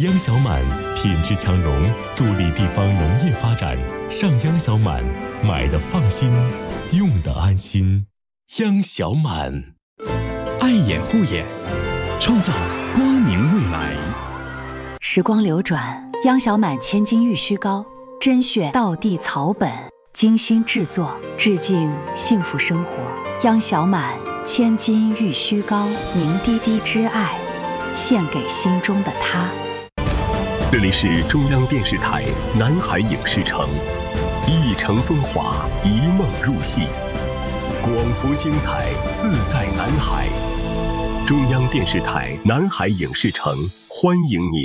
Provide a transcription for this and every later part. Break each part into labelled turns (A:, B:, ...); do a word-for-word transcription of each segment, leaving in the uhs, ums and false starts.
A: 央小满品质强农，助力地方农业发展。上央小满，买的放心，用的安心。央小满，
B: 爱眼护眼，创造光明未来。
C: 时光流转，央小满千金玉虚膏，甄选道地草本，精心制作，致敬幸福生活。央小满千金玉虚膏，凝滴滴之爱，献给心中的他。
A: 这里是中央电视台南海影视城，一城风华，一梦入戏，广福精彩，自在南海。中央电视台南海影视城，欢迎您。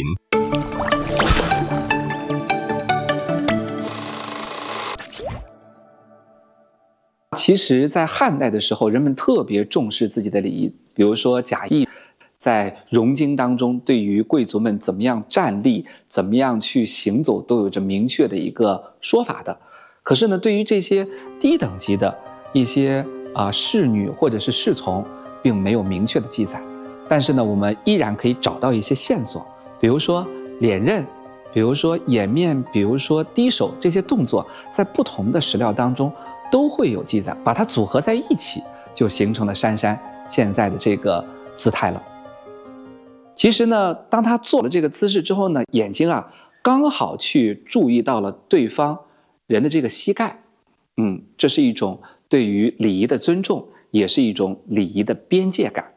D: 其实在汉代的时候，人们特别重视自己的礼仪，比如说贾谊在荣经当中对于贵族们怎么样站立，怎么样去行走都有着明确的一个说法的。可是呢，对于这些低等级的一些啊、呃、侍女或者是侍从，并没有明确的记载。但是呢，我们依然可以找到一些线索，比如说脸刃，比如说掩面，比如说低手，这些动作在不同的史料当中都会有记载，把它组合在一起，就形成了珊珊现在的这个姿态了。其实呢，当他做了这个姿势之后呢，眼睛啊刚好去注意到了对方人的这个膝盖，嗯，这是一种对于礼仪的尊重，也是一种礼仪的边界感。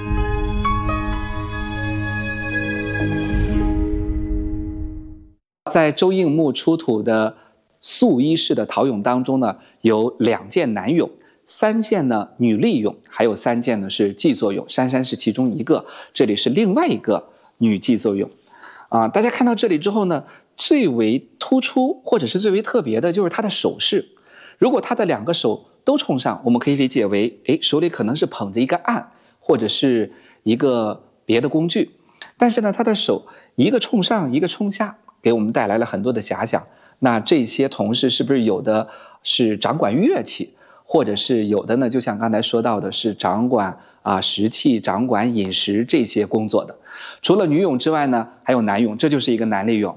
D: 在周应墓出土的素衣式的陶俑当中呢，有两件男俑，三件呢女立俑，还有三件呢是祭作俑。珊珊是其中一个，这里是另外一个女祭作俑。啊，大家看到这里之后呢，最为突出或者是最为特别的就是她的手势。如果她的两个手都冲上，我们可以理解为，哎，手里可能是捧着一个案或者是一个别的工具。但是呢，她的手一个冲上，一个冲下，给我们带来了很多的遐想。那这些同事是不是有的是掌管乐器，或者是有的呢？就像刚才说到的是掌管啊食器、掌管饮食这些工作的。除了女俑之外呢，还有男俑，这就是一个男立俑。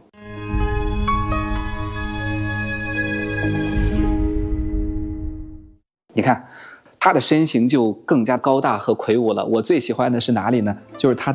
D: 你看，他的身形就更加高大和魁梧了。我最喜欢的是哪里呢？就是他的